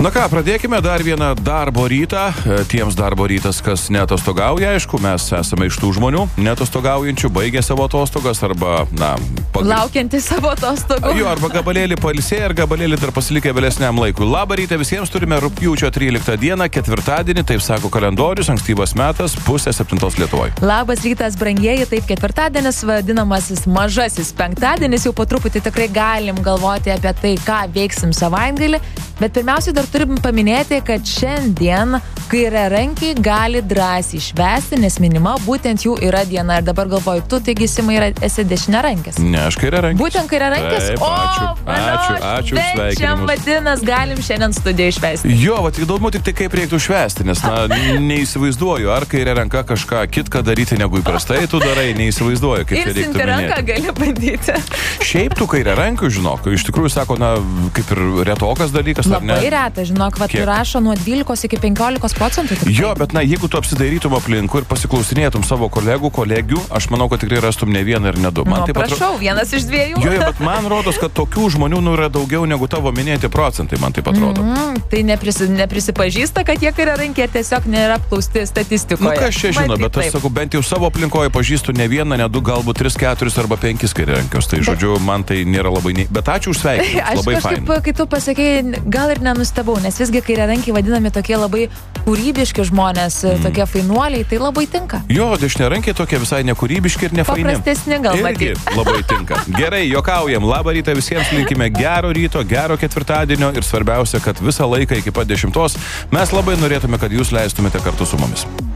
Na ką, pradėkime dar vieną darbo rytą. Tiems darbo rytas, kas neatostogauja, aišku, mes esame iš tų žmonių neatostogaujančių, baigė savo atostogas arba, laukianti savo atostogų. Jo, arba gabalėlį pailsėję ir gabalėlį dar pasilikę vėlesniam laikui. Labą rytą visiems, turime rugpjūčio 13 dieną, ketvirtadienį, taip sako kalendorius, ankstyvas metas, 6:30 Lietuvoje. Labas rytas, brangieji, taip ketvirtadienis, vadinamasis mažasis penktadienis, jau po truputį tikrai galim galvoti apie tai, ką veiksim savaitgalį, bet pirmiausiai dar turim paminėti, kad šiandien kairiarankiai gali drąsiai švęsti, nes minima būtent jų yra diena. Ir dabar galvoju, tu taigi, Simai, esi dešiniarankis. Ne, aš kairiarankis. Būtent kairiarankis? Taip, ačiū, sveikinimus. Vadinas, galim šiandien studijoje švęsti. Jo, įdomu tik tai, kaip reiktų švęsti, nes, neįsivaizduoju, ar kairė ranka kažką kitką daryti negu įprastai tu darai, neįsivaizduoju, kaip čia reiktų minėti. Ir ranką gali bandyti. Šiaip tu kairė rankių, žinok, iš tikrųjų, sako, kaip ir retokas dalykas, ar ne? Labai reta, žinok, rašo nuo 12 iki 15%. Jo, bet jeigu tu apsidairytum aplinkui ir pasiklausinėtum savo kolegių, aš manau, kad tikrai rastum ne vieną ir ne du. Prašau, vienas iš dviejų. Jo, bet man rodos, kad tokių žmonių yra daugiau negu tavo minėti procentai, man taip atrodo. Tai neprisipažįsta, kad jie kairiarankiai tiesiog nėra apklausti statistikoje. Kas čia žino, bet aš sakau, bent jau savo aplinkoje pažįstu ne vieną, ne du, galbūt 3, 4 arba 5 kairiarankius. Tai žodžiu, man tai nėra labai... Bet ačiū už sveikinimus, labai fain. Aš kažkaip, kai tu pasakėjai, gal ir nenustebau, nes visgi kairiarankiai vadinami tokie labai kūrybiški žmonės, tokie fainuoliai, tai labai tinka. Jo, dešiniarankiai tokie visai nekūrybiški ir nefaini. Paprastesni gal matyti. Labai tinka. Gerai, juokaujam. Labą rytą visiems, linkime gero ryto, gero ketvirtadienio ir svarbiausia, kad visą laiką iki pat 10 mes labai norėtume, kad jūs leistumėte kartu su mumis.